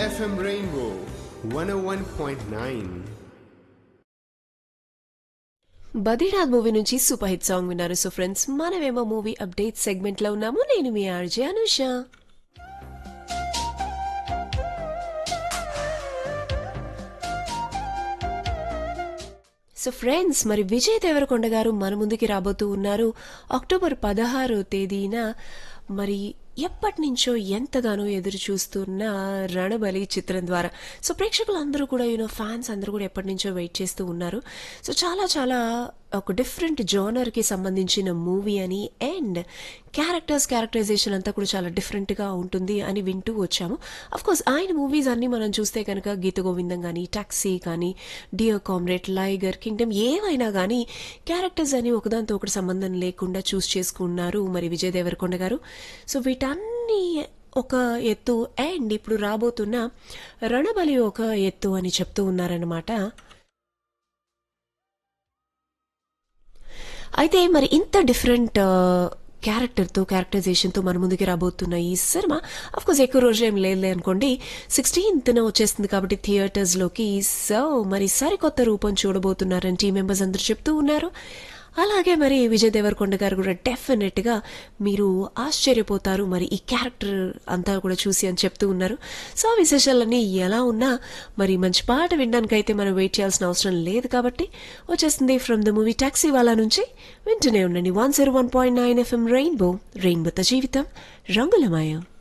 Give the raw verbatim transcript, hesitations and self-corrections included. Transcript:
F M Rainbow one oh one point nine. Badrinath movie నుంచి super hit song విన్నారు. So friends, మనమేమో movie update segment లో ఉన్నాము. నేను మీ ఆర్జే అనుష. సో ఫ్రెండ్స్, మరి విజయ్ దేవరకొండ గారు మన ముందుకి రాబోతూ ఉన్నారు అక్టోబర్ పదహారో తేదీన. మరి ఎప్పటి నుంచో ఎంతగానో ఎదురు చూస్తున్న రణబలి చిత్రం ద్వారా సో ప్రేక్షకులు అందరూ కూడా యూనో ఫ్యాన్స్ అందరూ కూడా ఎప్పటి నుంచో వెయిట్ చేస్తూ ఉన్నారు. సో చాలా చాలా ఒక డిఫరెంట్ జోనర్కి సంబంధించిన మూవీ అని, అండ్ క్యారెక్టర్స్ క్యారెక్టరైజేషన్ అంతా కూడా చాలా డిఫరెంట్గా ఉంటుంది అని వింటూ వచ్చాము. అఫ్కోర్స్ ఆయన మూవీస్ అన్నీ మనం చూస్తే కనుక గీత గోవిందం కానీ, టాక్సీ కానీ, డియర్ కామ్రేడ్, లైగర్, కింగ్డమ్ ఏవైనా కానీ క్యారెక్టర్స్ అని ఒకదాంతో ఒకటి సంబంధం లేకుండా చూస్ చేసుకున్నారు మరి విజయ్ దేవరకొండ గారు. సో వీటన్ని ఒక ఎత్తు, అండ్ ఇప్పుడు రాబోతున్న రణబలి ఒక ఎత్తు అని చెప్తూ ఉన్నారన్నమాట. అయితే మరి ఇంత డిఫరెంట్ క్యారెక్టర్తో క్యారెక్టరైజేషన్తో మన ముందుకి రాబోతున్న ఈ సినిమా అఫ్కోర్స్ ఎక్కువ రోజు ఏం లేదులే అనుకోండి, సిక్స్టీన్త్న వచ్చేస్తుంది కాబట్టి థియేటర్స్లోకి. సో మరి సరికొత్త రూపం చూడబోతున్నారని టీం మెంబర్స్ అందరూ చెప్తూ ఉన్నారు. అలాగే మరి విజయ్ దేవరకొండ గారు కూడా డెఫినెట్గా మీరు ఆశ్చర్యపోతారు మరి ఈ క్యారెక్టర్ అంతా కూడా చూసి అని చెప్తూ ఉన్నారు. సో ఆ విశేషాలన్నీ ఎలా ఉన్నా మరి మంచి పాట వినడానికైతే మనం వెయిట్ చేయాల్సిన అవసరం లేదు కాబట్టి వచ్చేస్తుంది ఫ్రమ్ ద మూవీ టాక్సీ వాలా నుంచి. వింటూనే ఉండండి one zero one point nine FM rainbow, రెయిన్బోతో జీవితం రంగులమయం.